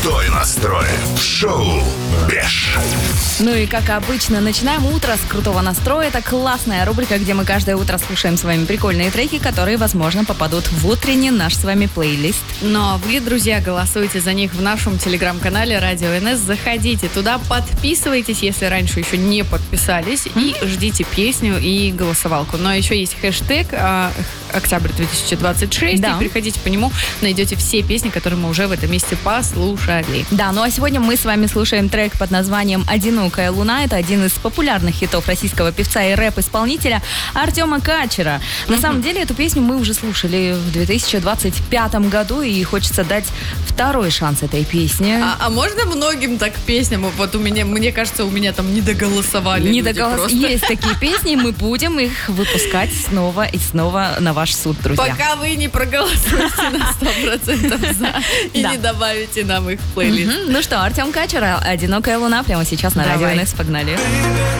Крутой настрой в шоу «Беш». Ну и как обычно, начинаем утро с крутого настроя. Это классная рубрика, где мы каждое утро слушаем с вами прикольные треки, которые, возможно, попадут в утренний наш с вами плейлист. Но вы, друзья, голосуйте за них в нашем телеграм-канале Радио НС. Заходите туда, подписывайтесь, если раньше еще не подписались, и ждите песню и голосовалку. Но еще есть хэштег «Октябрь 2026», Да. и приходите по нему, найдете все песни, которые мы уже в этом месте послушали. Да, ну а сегодня мы с вами слушаем трек под названием «Одинокая луна». Это один из популярных хитов российского певца и рэп-исполнителя Артема Качера. На самом деле эту песню мы уже слушали в 2025 году, и хочется дать второй шанс этой песне. А можно многим так песням? Вот у меня, мне кажется, у меня там не доголосовали. люди просто. Есть такие песни, мы будем их выпускать снова и снова на ваш суд, друзья. Пока вы не проголосуете на 100% за и Да. не добавите нам их в плейлист. Ну что, Артем Качер, «Одинокая луна» прямо сейчас на Давай. Радио НС. Погнали.